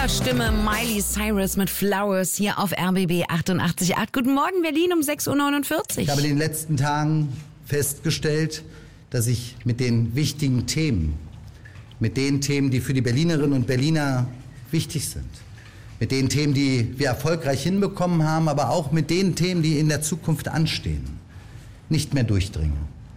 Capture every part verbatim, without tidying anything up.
toller Stimme Miley Cyrus mit Flowers hier auf R B B achtundachtzig Komma acht. Guten Morgen Berlin um sechs Uhr neunundvierzig. Ich habe in den letzten Tagen festgestellt, dass ich mit den wichtigen Themen, mit den Themen, die für die Berlinerinnen und Berliner wichtig sind, mit den Themen, die wir erfolgreich hinbekommen haben, aber auch mit den Themen, die in der Zukunft anstehen, nicht mehr durchdringe.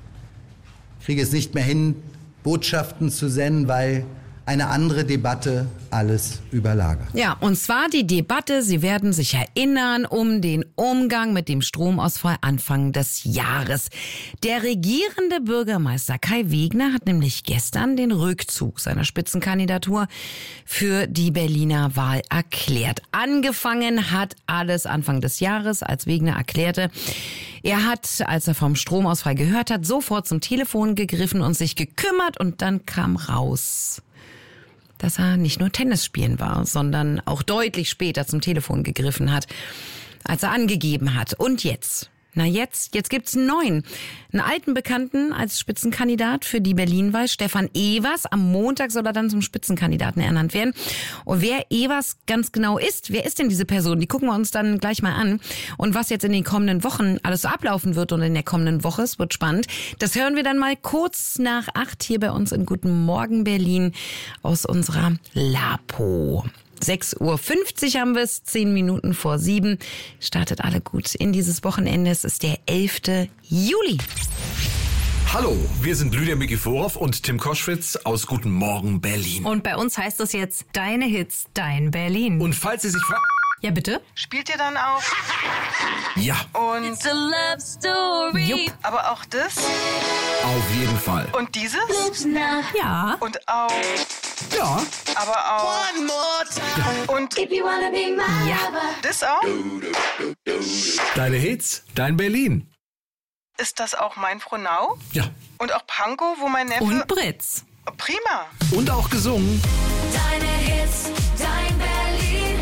Ich kriege es nicht mehr hin, Botschaften zu senden, weil eine andere Debatte alles überlagert. Ja, und zwar die Debatte, Sie werden sich erinnern, um den Umgang mit dem Stromausfall Anfang des Jahres. Der regierende Bürgermeister Kai Wegner hat nämlich gestern den Rückzug seiner Spitzenkandidatur für die Berliner Wahl erklärt. Angefangen hat alles Anfang des Jahres, als Wegner erklärte, er hat, als er vom Stromausfall gehört hat, sofort zum Telefon gegriffen und sich gekümmert und dann kam raus, dass er nicht nur Tennis spielen war, sondern auch deutlich später zum Telefon gegriffen hat, als er angegeben hat. Und jetzt? Na jetzt, jetzt gibt's einen neuen, einen alten Bekannten als Spitzenkandidat für die Berlin-Wahl, Stefan Evers. Am Montag soll er dann zum Spitzenkandidaten ernannt werden. Und wer Evers ganz genau ist, wer ist denn diese Person? Die gucken wir uns dann gleich mal an. Und was jetzt in den kommenden Wochen alles so ablaufen wird und in der kommenden Woche, es wird spannend. Das hören wir dann mal kurz nach acht hier bei uns in Guten Morgen Berlin aus unserer Lapo. sechs Uhr fünfzig haben wir es, zehn Minuten vor sieben. Startet alle gut in dieses Wochenende. Es ist der elfte Juli. Hallo, wir sind Lydia Mikiforov und Tim Koschwitz aus Guten Morgen Berlin. Und bei uns heißt es jetzt Deine Hits, Dein Berlin. Und falls Sie sich fragen... Ja, bitte? Spielt ihr dann auch? Ja. Und It's a love story. Jupp. aber auch das? Auf jeden Fall. Und dieses? Ja. Und auch... Ja. Aber auch... Und Ja. das auch? Deine Hits, Dein Berlin. Ist das auch mein Frohnau? Ja. Und auch Pankow, wo mein Neffe... Und Britz. Prima. Und auch gesungen. Deine Hits, dein Berlin,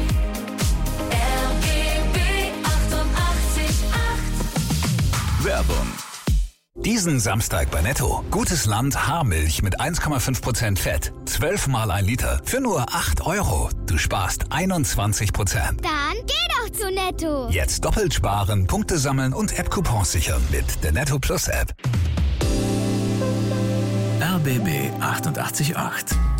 R B B achtundachtzig Komma acht. Werbung. Diesen Samstag bei Netto. Gutes Land Haarmilch mit eins Komma fünf Prozent Fett. zwölf Mal ein Liter für nur acht Euro. Du sparst einundzwanzig Prozent. Dann geh doch zu Netto. Jetzt doppelt sparen, Punkte sammeln und App-Coupons sichern mit der Netto Plus App. R B B achtundachtzig Komma acht.